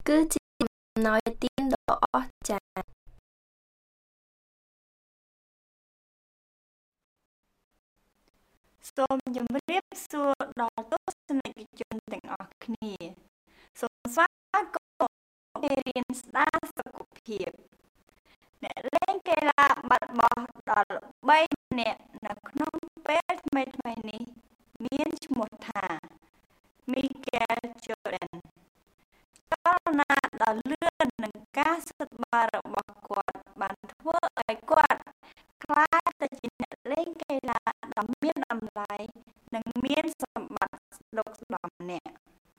គឺជាអំណោយទានដ៏អស្ចារ្យសូមជម្រាបសួរដល់ទស្សនិកជនទាំងអស់គ្នាសូមស្វាគមន៍មេរៀនស្ដារសុខភាពអ្នកលេងកីឡាបាល់បោះដល់3នាក់នៅក្នុងពេលថ្មីៗនេះមានឈ្មោះថា Michael Jordan ចលនាដ៏លឿននិងការស៊ុតបាល់របស់គាត់បានធ្វើឲ្យគាត់ក្លាយទៅជាអ្នកលេងកីឡាដ៏មានតម្លៃនិងមានសម្បត្តិស្ដុកស្ដំម្នាក់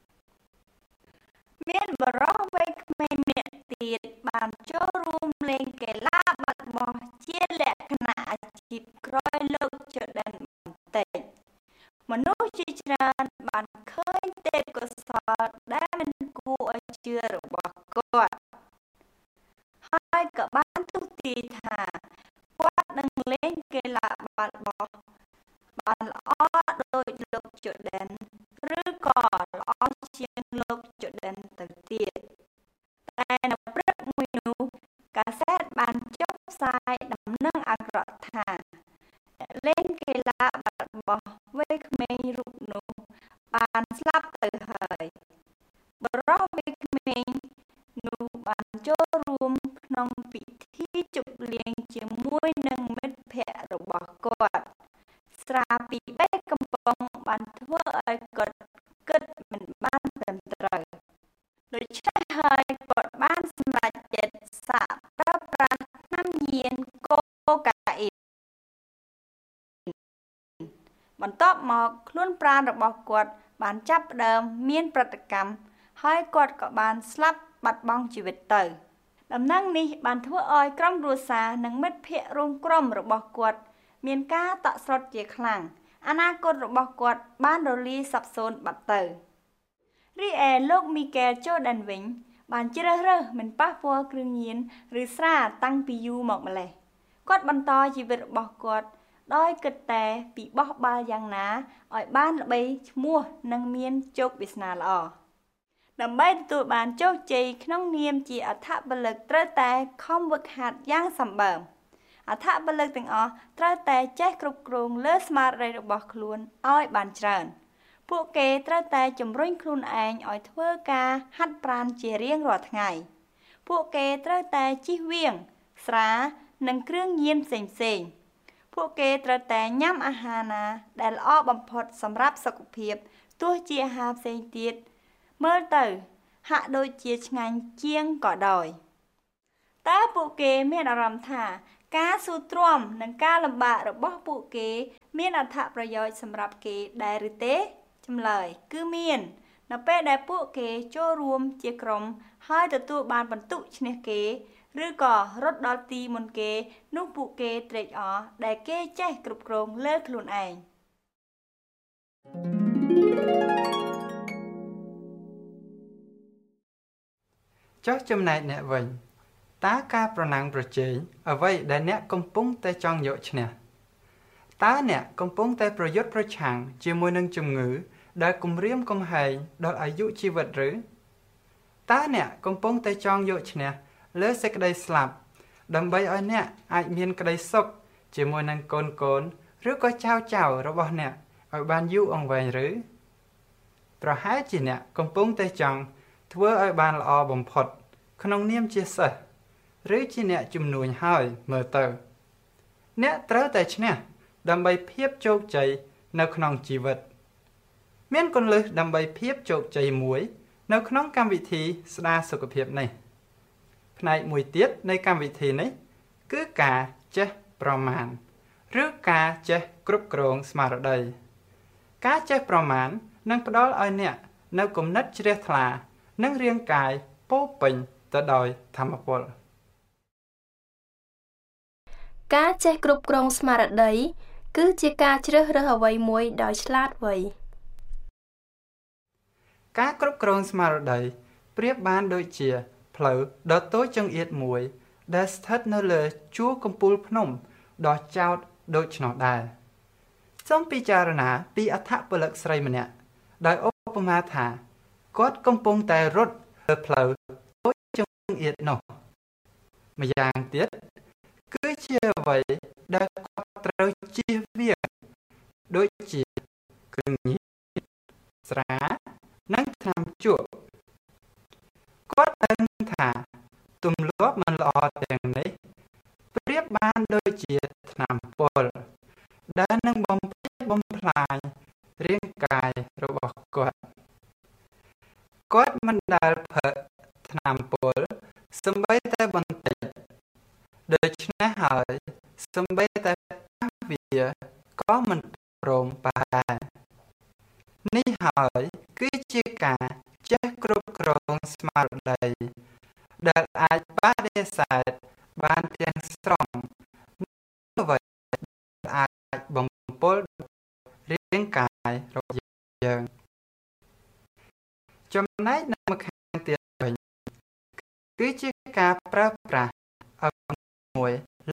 មានបុរសវ័យក្មេងម្នាក់ទៀតបានចូលរួមលេងកីឡាបាល់បោះជាលក្ខណៈអាជីពក្រោយលោក Jordan បន្តិចមនុស្សជាច្រើនបានឃើញទេពកោសល្យដែលមិនគួរឲ្យជឿរបស់គាត់ហើយក៏បានទស្សន៍ទាយថាគាត់នឹងលេងកីឡាបាល់បោះបានល្អដូចលោក Jordan ឬក៏ល្អជាងលោក Jordan ទៅទៀតតែនៅព្រឹកមួយនោះកាសែតបានចុះផ្សាយដំណឹងអាក្រក់ថាអ្នកលេងកីឡាបាល់បោះវ័យក្មេងរូបនោះបានស្លាប់ទៅហើយបុរសវ័យក្មេងនោះបានចូលរួមក្នុងពិធីជប់លៀងជាមួយនឹងមិត្តភក្តិរបស់គាត់ស្រាពី3កំប៉ុងបានធ្វើឲ្យគាត់គិតមិនបានត្រឹមត្រូវដូច្នេះហើយគាត់បានសម្រេចចិត្តសាកប្រើប្រាស់ថ្នាំញៀនកូកាអ៊ីនបន្ទាប់មកខ្លួនប្រាណរបស់គាត់បានចាប់ផ្ដើមមានប្រតិកម្មហើយគាត់ក៏បានស្លាប់បាត់បង់ជីវិតទៅដំណឹងនេះបានធ្វើឲ្យក្រុមគ្រួសារនិងមិត្តភ័ក្តិរួមក្រុមរបស់គាត់មានការតក់ស្លុតជាខ្លាំងអនាគតរបស់គាត់បានរលាយសាបសូន្យបាត់ទៅរីឯលោក Michael Jordan វិញបានជ្រើសរើសមិនប៉ះពាល់គ្រឿងញៀនឬស្រាតាំងពីយូរមកម្ល៉េះគាត់បន្តជីវិតរបស់គាត់ដោយគិតតែពីបោះបាល់យ៉ាងណាឲ្យបានល្បីឈ្មោះនិងមានជោគវាសនាល្អដើម្បីទទួលបានជោគជ័យក្នុងនាមជាអត្ថពលិកត្រូវតែខំហ្វឹកហាត់យ៉ាងសម្បើមអត្ថពលិកទាំងអស់ត្រូវតែចេះគ្រប់គ្រងលើស្មារតីរបស់ខ្លួនឲ្យបានច្រើនពួកគេត្រូវតែជំរុញខ្លួនឯងឲ្យធ្វើការហាត់ប្រាណជារៀងរាល់ថ្ងៃពួកគេត្រូវតែជៀសវាងស្រានិងគ្រឿងញៀនផ្សេងៗពួកគេត្រូវតែញ៉ាំអាហារណាដែលល្អបំផុតសម្រាប់សុខភាពទោះជាអាហារផ្សេងទៀតមើលទៅហាក់ដូចជាឆ្ងាញ់ជាងក៏ដោយតើពួកគេមានអារម្មណ៍ថាការស៊ូទ្រាំនិងការលំបាករបស់ពួកគេមានអត្ថប្រយោជន៍សម្រាប់គេដែរឬទេចម្លើយគឺមាននៅពេលដែលពួកគេចូលរួមជាក្រុមហើយទទួលបានបន្ទុកឈ្នះគេឬក៏រត់ដល់ទីមុនគេនោះពួកគេត្រេកអរដែលគេចេះគ្រប់គ្រងលើខ្លួនឯងចុះចំណែកអ្នកវិញតើការប្រណាំងប្រជែងអ្វីដែលអ្នកកំពុងតែចង់យកឈ្នះតើអ្នកកំពុងតែប្រយុទ្ធប្រឆាំងជាមួយនឹងជំងឺដែលគំរាមកំហែងដល់អាយុជីវិតឬតើអ្នកកំពុងតែចង់យកឈ្នះលើសេចក្តីស្លាប់ដើម្បីឲ្យអ្នកអាចមានក្តីសុខជាមួយនឹងកូនឬក៏ចៅរបស់អ្នកឲ្យបានយូរអង្វែងឬប្រហែលជាអ្នកកំពុងតែចង់ធ្វើឲ្យបានល្អបំផុតក្នុងនាមជាសិស្សឬជាអ្នកជំនួញហើយមើលទៅអ្នកត្រូវតែឈ្នះដើម្បីភាពជោគជ័យនៅក្នុងជីវិតមានគន្លឹះដើម្បីភាពជោគជ័យមួយនៅក្នុងកម្មវិធីស្ដារសុខភាពនេះផ្នែកមួយទៀតនៃកម្មវិធីនេះគឺការចេះប្រមាណឬការចេះគ្រប់គ្រងស្មារតីការចេះប្រមាណនឹងផ្ដល់ឲ្យអ្នកនៅគំនិតជ្រះថ្លានិងរាងកាយពោរពេញទៅដោយថាមពលការចេះគ្រប់គ្រងស្មារតីគឺជាការជ្រើសរើសអ្វីមួយដោយឆ្លាតវៃការគ្រប់គ្រងស្មារតីប្រៀបបានដូចជាផ្លូវដ៏តូចចង្អៀតមួយដែលស្ថិតនៅលើជួរកំពូលភ្នំដ៏ចោតដូច្នោះដែរសូមពិចារណាពីអត្ថពលិកស្រីម្នាក់ដោយឧបមាថាគាត់កំពុងតែរត់ផ្លូវដូចចង្អៀតនោះម្យ៉ាងទៀតគឺជាអ្វីដែលគាត់ត្រូវជៀសវាងដូចជាគ្រឿងញៀនស្រានិងថ្នាំជក់គាត់ដឹងថាទម្លាប់មិនល្អទាំងនេះប្រៀបបានដូចជាថ្នាំពុលដែលនឹងបំផ្លាញរាងកាយរបស់គាត់មិនដែលផឹកថ្នាំពុលសូម្បីតែបន្តិចដូច្នេះហើយសូម្បីតែវាក៏មិនព្រមដែរនេះហើយគឺជាការចេះគ្រប់គ្រងស្មារតីដែលអាចបដិសេធបានទាំងស្រុងអ្វីអាចបំពុលរាងកាយរបស់យើងចំណែកនៅម្ខាងទៀតវិញគឺជាការប្រើប្រាស់ឲ្យមួយ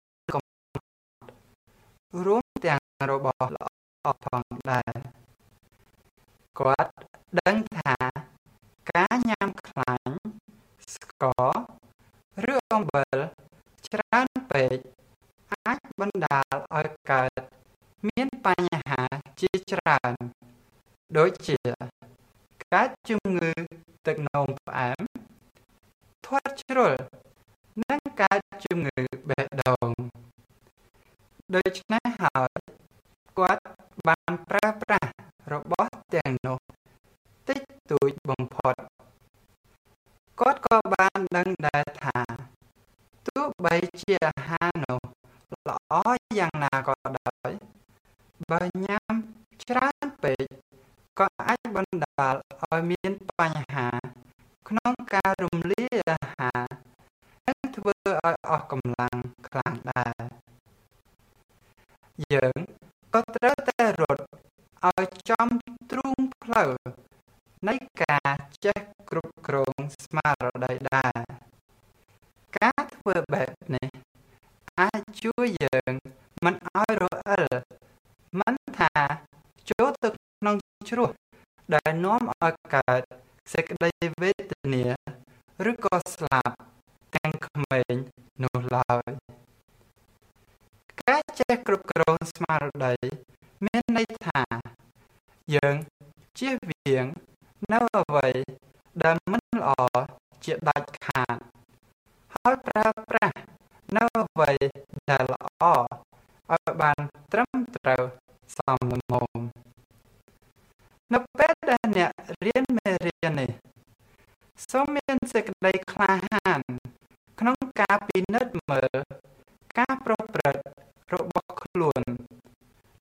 រួមទាំងរបស់ល្អផងដែរគាត់ដឹងថាការញ៉ាំខ្លាញ់ស្ករឬអំបិលច្រើនពេកអាចបណ្ដាលឲ្យកើតមានបញ្ហាជាច្រើនដូចជាកើតជំងឺទឹកនោមផ្អែមធាត់ជ្រុលនិងកើតជំងឺបេះដូងដូច្នេះហើយគាត់បានប្រើប្រាស់របស់ទាំងនោះតិចតួចបំផុតគាត់ក៏បានដឹងដែរថាទោះបីជាអាហារនោះល្អយ៉ាងណាក៏ដោយបើញ៉ាំច្រើនពេកក៏អាចបណ្ដាលឲ្យមានបញ្ហាក្នុងការរំលាយអាហារនិងធ្វើឲ្យអស់កម្លាំងខ្លាំងដែរយើងក៏ត្រូវតែរត់ឲ្យចំទ្រូងផ្លូវនៃការចេះគ្រប់គ្រងស្មារតីដែរការធ្វើបែបនេះអាចជួយយើងមិនឲ្យរអិលមិនថាចូលទៅក្នុងជ្រោះដែលនាំឲ្យកើតសេចក្តីវេទនាឬក៏ស្លាប់ទាំងក្មេងនោះឡើយការចេះគ្រប់គ្រងស្មារតីមានន័យថាយើងជៀសវាងនៅអ្វីដែលមិនល្អជាដាច់ខាតហើយប្រើប្រាស់នៅអ្វីដែលល្អឲ្យបានត្រឹមត្រូវសមល្មមនៅពេលដែលអ្នករៀនមេរៀននេះសូមមានសេចក្តីក្លាហានក្នុងការពិនិត្យមើលការប្រព្រឹត្ត